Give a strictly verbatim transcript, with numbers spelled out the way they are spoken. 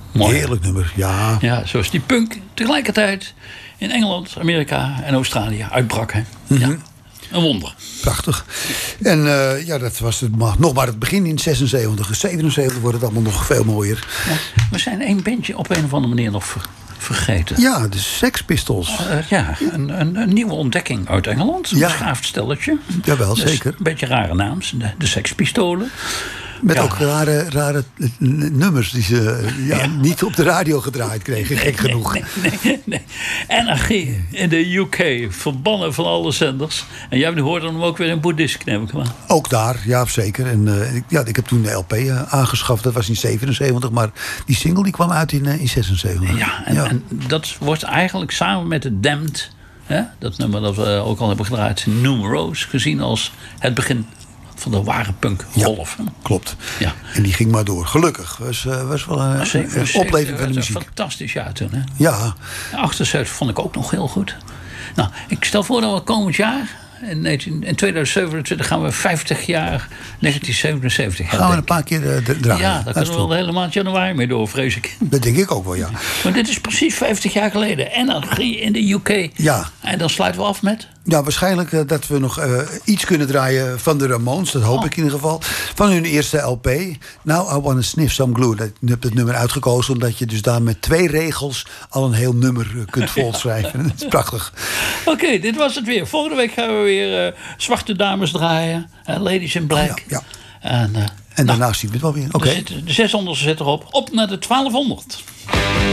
Mooi. Heerlijk nummer, ja. Ja, zoals die punk tegelijkertijd in Engeland, Amerika en Australië uitbrak. Hè? Mm-hmm. Ja, een wonder. Prachtig. En uh, ja, dat was het, maar, nog maar het begin in zesenzeventig. In zevenenzeventig wordt het allemaal nog veel mooier. Ja, we zijn één bandje op een of andere manier nog ver, vergeten. Ja, de Sex Pistols. Uh, ja, een, een, een nieuwe ontdekking uit Engeland. Een ja. beschaafd stelletje. Jawel, dus zeker. Een beetje rare naams. De, de Sex Pistolen. Met ja. ook rare, rare nummers die ze ja, ja. niet op de radio gedraaid kregen, nee, gek nee, genoeg. Nee, nee, nee. Energie in de U K, verbannen van alle zenders. En jij hoorde hem ook weer in Boeddhisk, neem ik aan. Ook daar, ja zeker. En uh, ja, ik heb toen de L P uh, aangeschaft, dat was in zevenenzeventig. Maar die single die kwam uit in, uh, in zesenzeventig. Ja, en, ja. en dat wordt eigenlijk samen met de Damned, hè, dat nummer dat we ook al hebben gedraaid, Numerous, gezien als het begin van de ware punkgolf. Ja, klopt. Ja. En die ging maar door. Gelukkig. Was, uh, was wel een, zeven, een opleving van de muziek. Een fantastisch jaar toen. Hè? Ja. achtenzeventig vond ik ook nog heel goed. Nou, ik stel voor dat we komend jaar, in, in tweeduizend zevenentwintig, gaan we vijftig jaar negentien zevenenzeventig gaan we een paar keer uh, draaien. Ja, daar kunnen we wel de hele maand januari mee door, vrees ik. Dat denk ik ook wel, ja. Maar dit is precies vijftig jaar geleden. Energie in de U K. Ja. En dan sluiten we af met... Ja, waarschijnlijk uh, dat we nog uh, iets kunnen draaien van de Ramones. Dat hoop oh. ik in ieder geval. Van hun eerste L P. Now I Wanna Sniff Some Glue. Dat, je hebt het nummer uitgekozen omdat je dus daar met twee regels al een heel nummer uh, kunt volschrijven. Dat is prachtig. Oké, okay, dit was het weer. Volgende week gaan we weer uh, zwarte dames draaien. Uh, Ladies in Black. Oh, ja, ja. En, uh, en daarna nou, zien we het wel weer. Oké. Okay. De zeshonderd zit erop. Op naar de twaalfhonderd.